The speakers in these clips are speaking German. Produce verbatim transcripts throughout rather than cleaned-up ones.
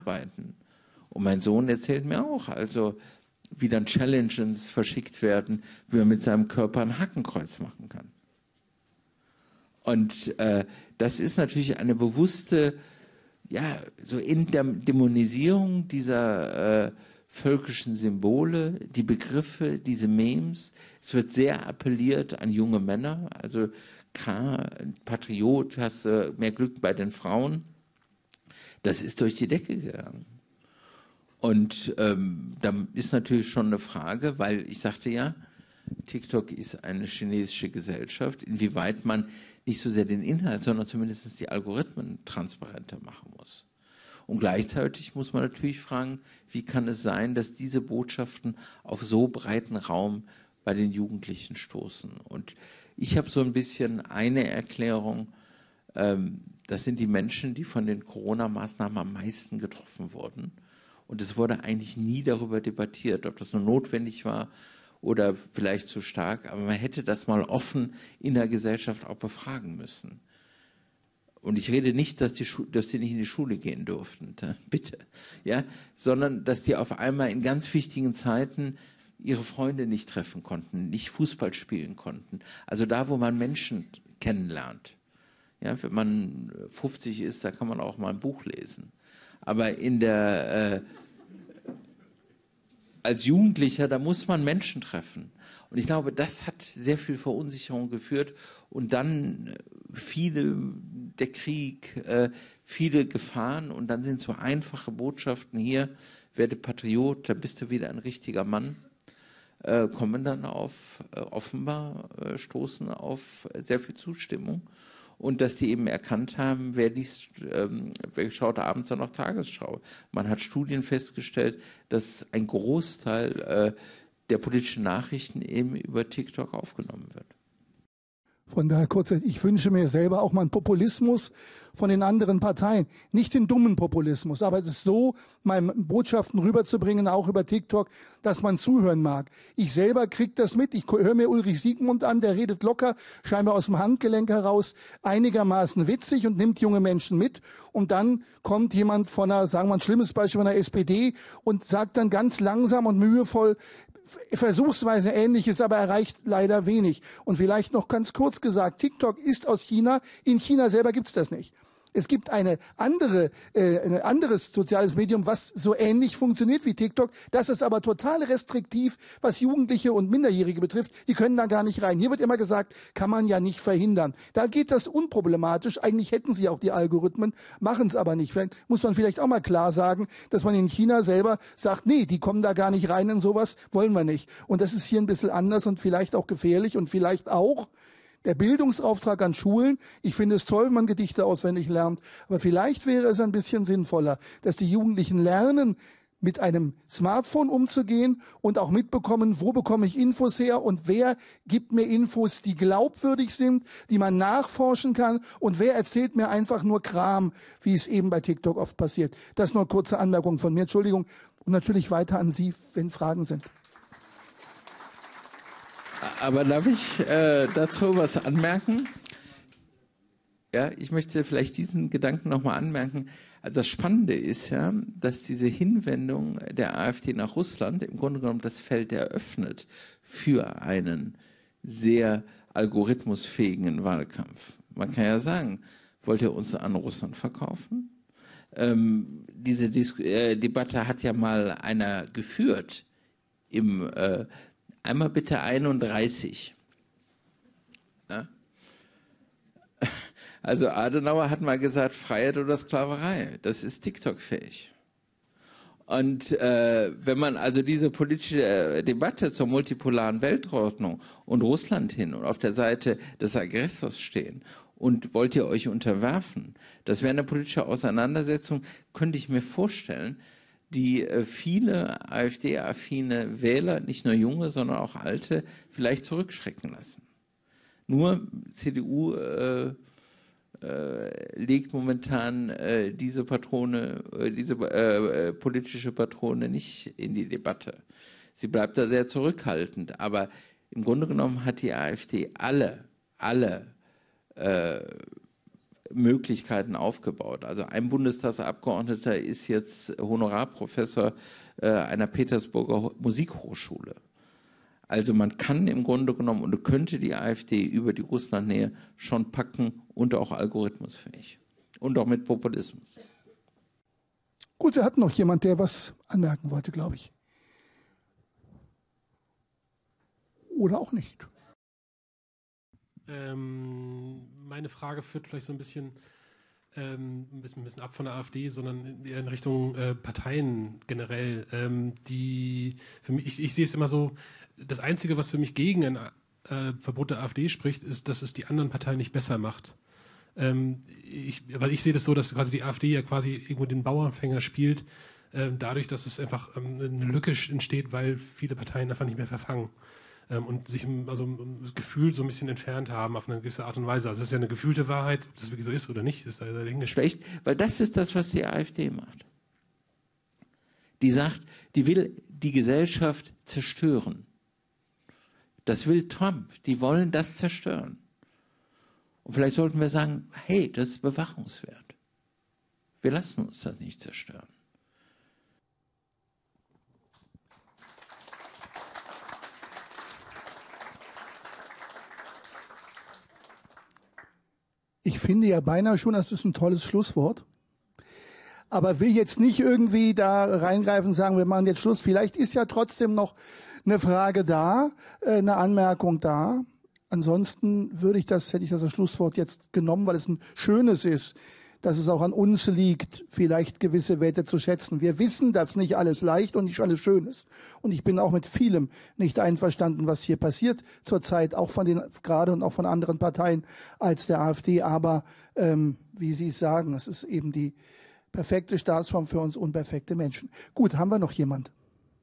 arbeiten. Und mein Sohn erzählt mir auch, also wie dann Challenges verschickt werden, wie man mit seinem Körper ein Hakenkreuz machen kann. Und äh, das ist natürlich eine bewusste, ja, so Dämonisierung dieser äh, völkischen Symbole, die Begriffe, diese Memes. Es wird sehr appelliert an junge Männer. Also klar, Patriot, hast du mehr Glück bei den Frauen. Das ist durch die Decke gegangen. Und ähm, da ist natürlich schon eine Frage, weil ich sagte ja, TikTok ist eine chinesische Gesellschaft, inwieweit man nicht so sehr den Inhalt, sondern zumindest die Algorithmen transparenter machen muss. Und gleichzeitig muss man natürlich fragen, wie kann es sein, dass diese Botschaften auf so breiten Raum bei den Jugendlichen stoßen. Und ich habe so ein bisschen eine Erklärung, ähm, das sind die Menschen, die von den Corona-Maßnahmen am meisten getroffen wurden. Und es wurde eigentlich nie darüber debattiert, ob das nur notwendig war oder vielleicht zu stark. Aber man hätte das mal offen in der Gesellschaft auch befragen müssen. Und ich rede nicht, dass die, dass die nicht in die Schule gehen durften, bitte, ja, sondern dass die auf einmal in ganz wichtigen Zeiten ihre Freunde nicht treffen konnten, nicht Fußball spielen konnten. Also da, wo man Menschen kennenlernt. Ja, wenn man fünfzig ist, da kann man auch mal ein Buch lesen. Aber in der äh, als Jugendlicher, da muss man Menschen treffen. Und ich glaube, das hat sehr viel Verunsicherung geführt. Und dann viele, der Krieg, äh, viele Gefahren. Und dann sind so einfache Botschaften hier, werde Patriot, da bist du wieder ein richtiger Mann. Äh, kommen dann auf, äh, offenbar äh, stoßen auf sehr viel Zustimmung. Und dass die eben erkannt haben, wer liest, ähm, wer schaut abends dann noch Tagesschau. Man hat Studien festgestellt, dass ein Großteil äh, der politischen Nachrichten eben über TikTok aufgenommen wird. Von daher kurz, ich wünsche mir selber auch mal einen Populismus von den anderen Parteien. Nicht den dummen Populismus, aber es so, meine Botschaften rüberzubringen, auch über TikTok, dass man zuhören mag. Ich selber kriege das mit. Ich höre mir Ulrich Siegmund an, der redet locker, scheinbar aus dem Handgelenk heraus, einigermaßen witzig und nimmt junge Menschen mit. Und dann kommt jemand von einer, sagen wir mal ein schlimmes Beispiel, von der S P D und sagt dann ganz langsam und mühevoll, versuchsweise Ähnliches, aber erreicht leider wenig. Und vielleicht noch ganz kurz gesagt, TikTok ist aus China. In China selber gibt's das nicht. Es gibt eine andere, äh, ein anderes soziales Medium, was so ähnlich funktioniert wie TikTok. Das ist aber total restriktiv, was Jugendliche und Minderjährige betrifft. Die können da gar nicht rein. Hier wird immer gesagt, kann man ja nicht verhindern. Da geht das unproblematisch. Eigentlich hätten sie auch die Algorithmen, machen es aber nicht. Vielleicht muss man vielleicht auch mal klar sagen, dass man in China selber sagt, nee, die kommen da gar nicht rein in sowas, wollen wir nicht. Und das ist hier ein bisschen anders und vielleicht auch gefährlich und vielleicht auch der Bildungsauftrag an Schulen. Ich finde es toll, wenn man Gedichte auswendig lernt. Aber vielleicht wäre es ein bisschen sinnvoller, dass die Jugendlichen lernen, mit einem Smartphone umzugehen und auch mitbekommen, wo bekomme ich Infos her und wer gibt mir Infos, die glaubwürdig sind, die man nachforschen kann und wer erzählt mir einfach nur Kram, wie es eben bei TikTok oft passiert. Das nur eine kurze Anmerkung von mir, Entschuldigung. Und natürlich weiter an Sie, wenn Fragen sind. Aber darf ich äh, dazu was anmerken? Ja, ich möchte vielleicht diesen Gedanken nochmal anmerken. Also das Spannende ist ja, dass diese Hinwendung der AfD nach Russland im Grunde genommen das Feld eröffnet für einen sehr algorithmusfähigen Wahlkampf. Man kann ja sagen, wollt ihr uns an Russland verkaufen? Ähm, diese Dis äh, Debatte hat ja mal einer geführt im äh, einmal bitte einunddreißig. Ja? Also Adenauer hat mal gesagt, Freiheit oder Sklaverei, das ist TikTok-fähig. Und äh, wenn man also diese politische äh, Debatte zur multipolaren Weltordnung und Russland hin und auf der Seite des Aggressors stehen und wollt ihr euch unterwerfen, das wäre eine politische Auseinandersetzung, könnte ich mir vorstellen, die äh, viele AfD-affine Wähler, nicht nur junge, sondern auch alte, vielleicht zurückschrecken lassen. Nur C D U äh, äh, legt momentan äh, diese Patrone, äh, diese äh, politische Patrone nicht in die Debatte. Sie bleibt da sehr zurückhaltend, aber im Grunde genommen hat die AfD alle, alle äh, Möglichkeiten aufgebaut. Also ein Bundestagsabgeordneter ist jetzt Honorarprofessor äh, einer Petersburger Musikhochschule. Also man kann im Grunde genommen und könnte die AfD über die Russlandnähe schon packen und auch algorithmusfähig. Und auch mit Populismus. Gut, wir hatten noch jemand, der was anmerken wollte, glaube ich. Oder auch nicht. Ähm, meine Frage führt vielleicht so ein bisschen, ähm, ein bisschen, ein bisschen ab von der AfD, sondern eher in Richtung äh, Parteien generell. Ähm, die für mich, ich, ich sehe es immer so, das Einzige, was für mich gegen ein äh, Verbot der AfD spricht, ist, dass es die anderen Parteien nicht besser macht. Ähm, ich, weil ich sehe das so, dass quasi die AfD ja quasi irgendwo den Bauernfänger spielt, ähm, dadurch, dass es einfach ähm, eine Lücke entsteht, weil viele Parteien einfach nicht mehr verfangen. Und sich also das Gefühl so ein bisschen entfernt haben auf eine gewisse Art und Weise. Also das ist ja eine gefühlte Wahrheit, ob das wirklich so ist oder nicht, ist da dahingestellt. Schlecht, weil das ist das, was die AfD macht. Die sagt, die will die Gesellschaft zerstören. Das will Trump. Die wollen das zerstören. Und vielleicht sollten wir sagen, hey, das ist bewachungswert. Wir lassen uns das nicht zerstören. Ich finde ja beinahe schon, das ist ein tolles Schlusswort. Aber will jetzt nicht irgendwie da reingreifen und sagen, wir machen jetzt Schluss. Vielleicht ist ja trotzdem noch eine Frage da, eine Anmerkung da. Ansonsten würde ich das, hätte ich das als Schlusswort jetzt genommen, weil es ein schönes ist, dass es auch an uns liegt, vielleicht gewisse Werte zu schätzen. Wir wissen, dass nicht alles leicht und nicht alles schön ist. Und ich bin auch mit vielem nicht einverstanden, was hier passiert zurzeit, auch von den, gerade und auch von anderen Parteien als der AfD. Aber ähm, wie Sie es sagen, es ist eben die perfekte Staatsform für uns unperfekte Menschen. Gut, haben wir noch jemand?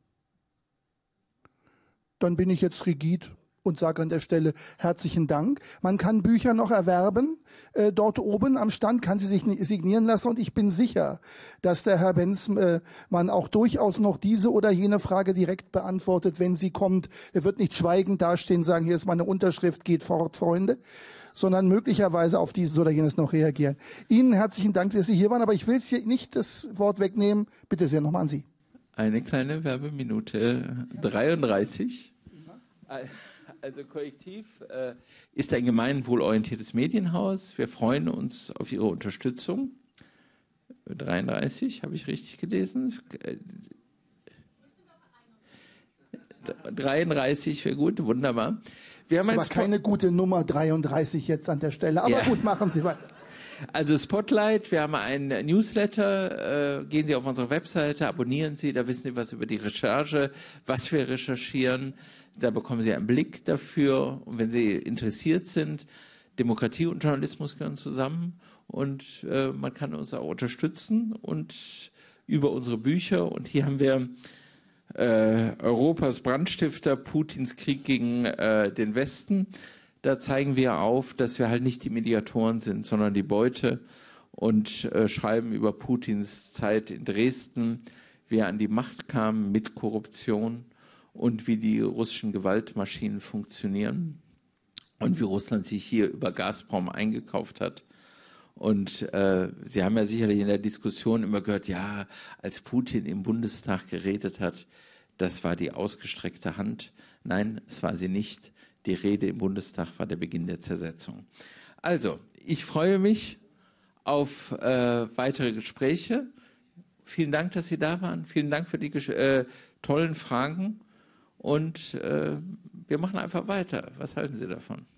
Dann bin ich jetzt rigid und sage an der Stelle herzlichen Dank. Man kann Bücher noch erwerben. Äh, dort oben am Stand kann sie sich signieren lassen. Und ich bin sicher, dass der Herr Benzmann äh, auch durchaus noch diese oder jene Frage direkt beantwortet, wenn sie kommt. Er wird nicht schweigend dastehen, sagen, hier ist meine Unterschrift, geht fort, Freunde, sondern möglicherweise auf dieses oder jenes noch reagieren. Ihnen herzlichen Dank, dass Sie hier waren. Aber ich will es hier nicht das Wort wegnehmen. Bitte sehr nochmal an Sie. Eine kleine Werbeminute dreiunddreißig. Also Korrektiv äh, ist ein gemeinwohlorientiertes Medienhaus. Wir freuen uns auf Ihre Unterstützung. dreiunddreißig, habe ich richtig gelesen? dreiunddreißig wäre gut, wunderbar. Wir haben das war keine gute Nummer dreiunddreißig jetzt an der Stelle, aber ja. Gut, machen Sie weiter. Also Spotlight, wir haben einen Newsletter, äh, gehen Sie auf unsere Webseite, abonnieren Sie, da wissen Sie was über die Recherche, was wir recherchieren. Da bekommen Sie einen Blick dafür. Und wenn Sie interessiert sind, Demokratie und Journalismus gehören zusammen. Und äh, man kann uns auch unterstützen und über unsere Bücher. Und hier haben wir äh, Europas Brandstifter, Putins Krieg gegen äh, den Westen. Da zeigen wir auf, dass wir halt nicht die Mediatoren sind, sondern die Beute. Und äh, schreiben über Putins Zeit in Dresden, wie er an die Macht kam mit Korruption. Und wie die russischen Gewaltmaschinen funktionieren und wie Russland sich hier über Gazprom eingekauft hat. Und äh, Sie haben ja sicherlich in der Diskussion immer gehört, ja, als Putin im Bundestag geredet hat, das war die ausgestreckte Hand. Nein, es war sie nicht. Die Rede im Bundestag war der Beginn der Zersetzung. Also, ich freue mich auf äh, weitere Gespräche. Vielen Dank, dass Sie da waren. Vielen Dank für die äh, tollen Fragen. Und äh, wir machen einfach weiter. Was halten Sie davon?